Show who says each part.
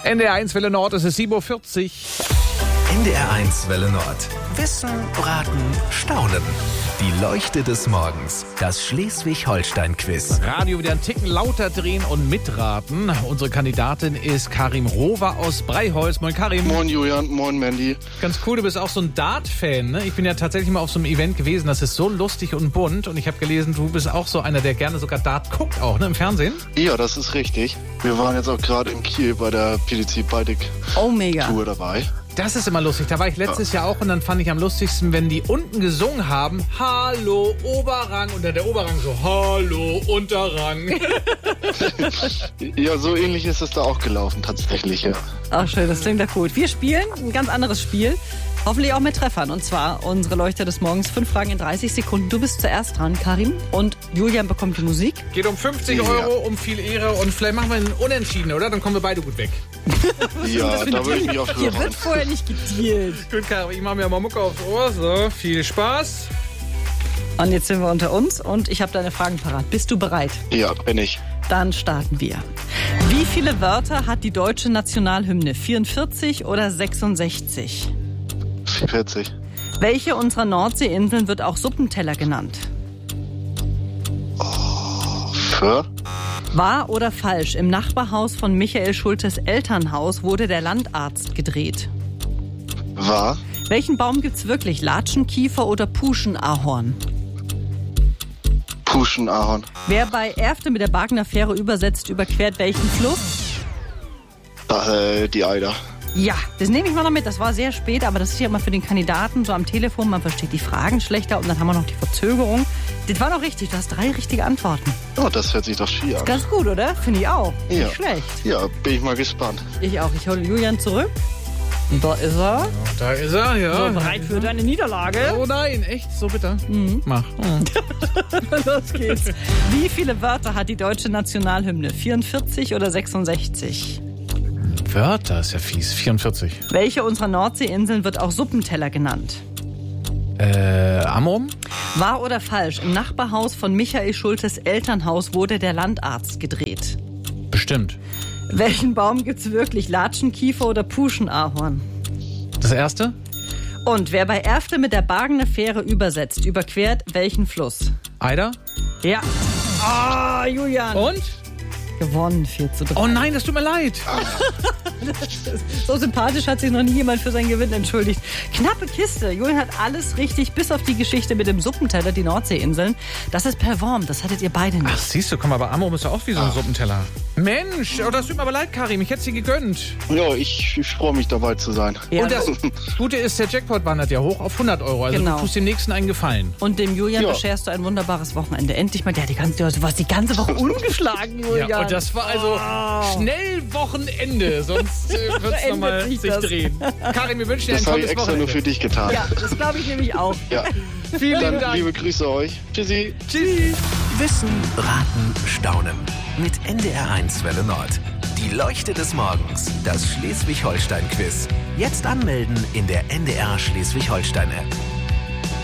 Speaker 1: NDR 1 Welle Nord, es ist 7.40 Uhr.
Speaker 2: NDR 1 Welle Nord. Wissen, raten, staunen. Die Leuchte des Morgens. Das Schleswig-Holstein-Quiz.
Speaker 1: Radio wieder einen Ticken lauter drehen und mitraten. Unsere Kandidatin ist Karim Rover aus Breiholz. Moin Karim.
Speaker 3: Moin Julian, moin Mandy.
Speaker 1: Ganz cool, du bist auch so ein Dart-Fan, ne? Ich bin ja tatsächlich mal auf so einem Event gewesen, das ist so lustig und bunt. Und ich habe gelesen, du bist auch so einer, der gerne sogar Dart guckt, auch, ne, im Fernsehen?
Speaker 3: Ja, das ist richtig. Wir waren jetzt auch gerade in Kiel bei der PDC Baltic Tour dabei.
Speaker 1: Das ist immer lustig. Da war ich letztes Jahr auch und dann fand ich am lustigsten, wenn die unten gesungen haben, Hallo Oberrang und dann der Oberrang so, Hallo Unterrang.
Speaker 3: Ja, so ähnlich ist es da auch gelaufen, tatsächlich, ja.
Speaker 4: Ach schön, das klingt ja gut. Wir spielen ein ganz anderes Spiel, hoffentlich auch mit Treffern. Und zwar unsere Leuchte des Morgens, 5 Fragen in 30 Sekunden. Du bist zuerst dran, Karim, und Julian bekommt die Musik.
Speaker 1: Geht um 50 Euro, um viel Ehre und vielleicht machen wir einen Unentschieden, oder? Dann kommen wir beide gut weg.
Speaker 3: Ja, da würde ich mich auch für
Speaker 4: Hier wird vorher nicht gedealt.
Speaker 1: Gut, Karim, ich mache mir mal Mucke aufs Ohr. So, viel Spaß.
Speaker 4: Und jetzt sind wir unter uns und ich habe deine Fragen parat. Bist du bereit?
Speaker 3: Ja, bin ich.
Speaker 4: Dann starten wir. Wie viele Wörter hat die deutsche Nationalhymne? 44 oder 66?
Speaker 3: 40.
Speaker 4: Welche unserer Nordseeinseln wird auch Suppenteller genannt?
Speaker 3: Für?
Speaker 4: Wahr oder falsch? Im Nachbarhaus von Michael Schultes Elternhaus wurde der Landarzt gedreht.
Speaker 3: Wahr?
Speaker 4: Welchen Baum gibt's wirklich? Latschenkiefer oder Puschenahorn?
Speaker 3: Puschenahorn.
Speaker 4: Wer bei Erfte mit der Bargener Fähre übersetzt, überquert welchen Fluss?
Speaker 3: Die Eider.
Speaker 4: Ja, das nehme ich mal noch mit. Das war sehr spät, aber das ist ja immer für den Kandidaten so am Telefon. Man versteht die Fragen schlechter und dann haben wir noch die Verzögerung. Das war doch richtig. Du hast 3 richtige Antworten.
Speaker 3: Oh, das hört sich doch schier an.
Speaker 4: Ganz gut, oder? Finde ich auch.
Speaker 3: Ja.
Speaker 4: Nicht schlecht.
Speaker 3: Ja, bin ich mal gespannt.
Speaker 4: Ich auch. Ich hole Julian zurück. Und da ist er.
Speaker 1: Da ist er, ja.
Speaker 4: So, bereit für deine Niederlage.
Speaker 1: Oh nein, echt? So bitter? Mach.
Speaker 4: Los geht's. Wie viele Wörter hat die deutsche Nationalhymne? 44 oder 66?
Speaker 1: Wörter ist ja fies. 44.
Speaker 4: Welche unserer Nordseeinseln wird auch Suppenteller genannt?
Speaker 1: Amrum?
Speaker 4: Wahr oder falsch? Im Nachbarhaus von Michael Schultes Elternhaus wurde der Landarzt gedreht.
Speaker 1: Bestimmt.
Speaker 4: Welchen Baum gibt's wirklich? Latschenkiefer oder Puschenahorn?
Speaker 1: Das erste?
Speaker 4: Und wer bei Erfte mit der Bargener Fähre übersetzt, überquert welchen Fluss?
Speaker 1: Eider?
Speaker 4: Ja. Ah, Julian.
Speaker 1: Und?
Speaker 4: Gewonnen, 4:3.
Speaker 1: Oh nein, das tut mir leid.
Speaker 4: So sympathisch hat sich noch nie jemand für seinen Gewinn entschuldigt. Knappe Kiste. Julian hat alles richtig, bis auf die Geschichte mit dem Suppenteller, die Nordseeinseln. Das ist per Worm, das hattet ihr beide nicht.
Speaker 1: Ach, siehst du, komm, aber Amrum ist ja auch wie so ein Suppenteller. Mensch, oh, das tut mir aber leid, Karim. Ich hätte es dir gegönnt.
Speaker 3: Ja, ich freue mich dabei zu sein.
Speaker 4: Ja,
Speaker 1: Und das Gute ist, der Jackpot wandert ja hoch auf 100 Euro. Also
Speaker 4: Genau.
Speaker 1: du tust dem Nächsten einen Gefallen.
Speaker 4: und dem Julian
Speaker 3: Ja.
Speaker 4: bescherst du ein wunderbares Wochenende. Endlich mal, du warst die ganze Woche ungeschlagen, Julian.
Speaker 1: Ja, und das war also schnell Wochenende. Sonst wird es
Speaker 4: Endet
Speaker 1: nochmal
Speaker 4: sich
Speaker 1: sich
Speaker 4: das.
Speaker 1: drehen. Karim, wir wünschen dir ein
Speaker 3: Das habe ich
Speaker 1: tolles
Speaker 3: extra nur
Speaker 1: Wochenende.
Speaker 3: für dich getan.
Speaker 4: Ja, das glaube ich nämlich auch.
Speaker 3: Ja.
Speaker 1: Vielen lieben
Speaker 3: Dann
Speaker 1: Dank.
Speaker 3: liebe Grüße euch. Tschüssi.
Speaker 1: Tschüss.
Speaker 2: Wissen, raten, staunen. Mit NDR 1 Welle Nord. Die Leuchte des Morgens. Das Schleswig-Holstein-Quiz. Jetzt anmelden in der NDR Schleswig-Holstein-App.